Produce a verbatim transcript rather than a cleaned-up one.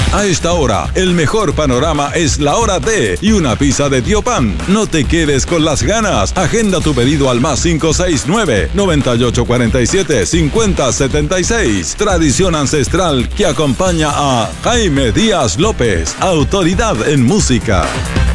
A esta hora, el mejor panorama es la hora de y una pizza de Tío Pan. No te quedes con las ganas. Agenda tu pedido al más cinco seis nueve, noventa y ocho cuarenta y siete, cincuenta setenta y seis. Tradición ancestral que acompaña a Jaime Díaz López, autoridad en música.